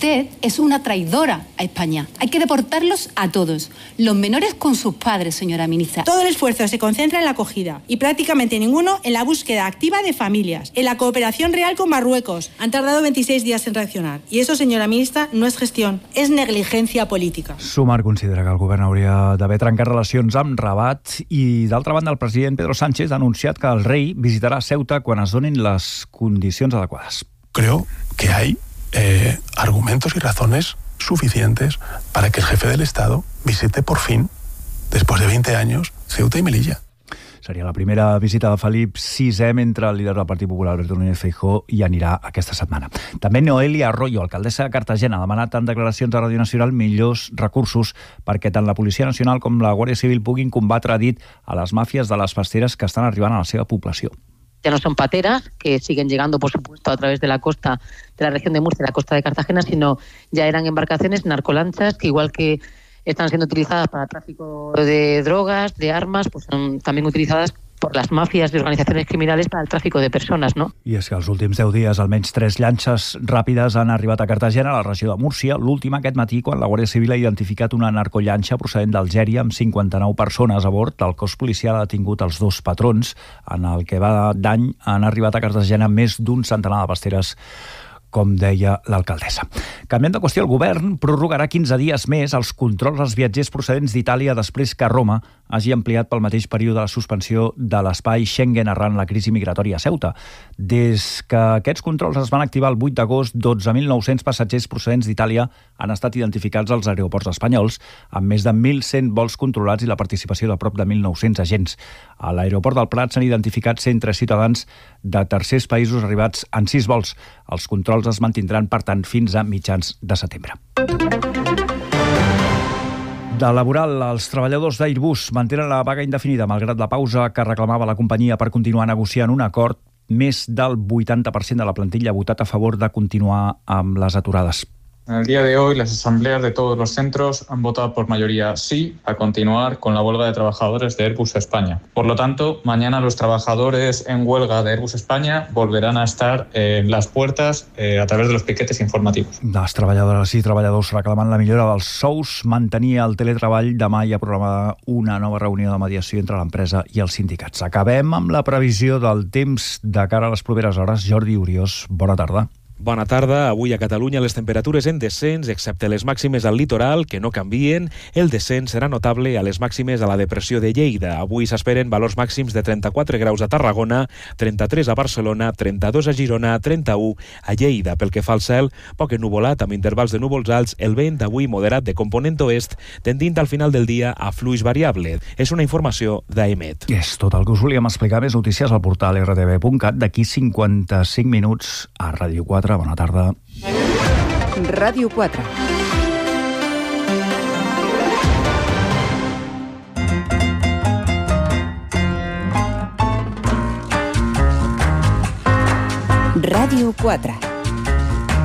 Usted es una traidora a España. Hay que deportarlos a todos. Los menores con sus padres, señora ministra. Todo el esfuerzo se concentra en la acogida y prácticamente ninguno en la búsqueda activa de familias, en la cooperación real con Marruecos. Han tardado 26 días en reaccionar. I eso, senyora ministra, no és gestió, és negligència política. Sumar considera que el govern hauria d'haver trencat relacions amb Rabat i, d'altra banda, el president Pedro Sánchez ha anunciat que el rei visitarà Ceuta quan es donin les condicions adequades. Creo que hay argumentos y razones suficientes para que el jefe del Estado visite por fin, después de 20 años, Ceuta y Melilla. Seria la primera visita de Felip VI mentre el líder del Partit Popular, Alberto Núñez Feijóo, hi anirà aquesta setmana. També Noelia Arroyo, alcaldessa de Cartagena, ha demanat en declaracions a Ràdio Nacional millors recursos perquè tant la Policia Nacional com la Guàrdia Civil puguin combatre, ha dit, a les màfies de les festeres que estan arribant a la seva població. Ya no son pateras que siguen llegando, por supuesto, a través de la costa de la región de Murcia, la costa de Cartagena, sino ya eran embarcaciones, narcolanchas, que igual que están siendo utilizadas para tráfico de drogas, de armas, pues son también utilizadas por las mafias y organizaciones criminales para el tráfico de persones, no? I és que els últims 10 dies almenys 3 llanxes ràpides han arribat a Cartagena, a la regió de Múrcia, l'última aquest matí quan la Guàrdia Civil ha identificat una narcollanxa procedent d'Algèria amb 59 persones a bord. El cos policial ha detingut els 2 patrons. En el que va d'any han arribat a Cartagena més d'un centenar de pasteres, com deia l'alcaldessa. Canviant de qüestió, el govern prorrogarà 15 dies més els controls als viatgers procedents d'Itàlia després que Roma hagi ampliat pel mateix període la suspensió de l'espai Schengen arran la crisi migratòria a Ceuta. Des que aquests controls es van activar el 8 d'agost, 12.900 passatgers procedents d'Itàlia han estat identificats als aeroports espanyols, amb més de 1.100 vols controlats i la participació de prop de 1.900 agents. A l'aeroport del Prat s'han identificat 103 ciutadans de tercers països arribats en 6 vols. Els controls es mantindran, per tant, fins a mitjans de setembre. De laboral, els treballadors d'Airbus mantenen la vaga indefinida malgrat la pausa que reclamava la companyia per continuar negociant un acord. Més del 80% de la plantilla ha votat a favor de continuar amb les aturades. En el día de hoy, las asambleas de todos los centros han votado por mayoría sí a continuar con la huelga de trabajadores de Airbus España. Por lo tanto, mañana los trabajadores en huelga de Airbus España volverán a estar en las puertas a través de los piquetes informativos. Les treballadores i treballadors reclamen la millora dels sous, mantenir el teletreball. Demà hi ha programada una nova reunió de mediació entre l'empresa i els sindicats. Acabem amb la previsió del temps de cara a les properes hores. Jordi Uriós, bona tarda. Bona tarda. Avui a Catalunya les temperatures en descens, excepte les màximes al litoral, que no canvien. El descens serà notable a les màximes a la depressió de Lleida. Avui s'esperen valors màxims de 34 graus a Tarragona, 33 a Barcelona, 32 a Girona, 31 a Lleida. Pel que fa al cel, poc ennuvolat, amb intervals de núvols alts, el vent d'avui moderat de component oest, tendint al final del dia a fluix variable. És una informació d'AEMET. És tot el que us volíem explicar. Més notícies al portal rtv.cat d'aquí 55 minuts a Ràdio 4. Bona tarda. Ràdio 4. Ràdio 4.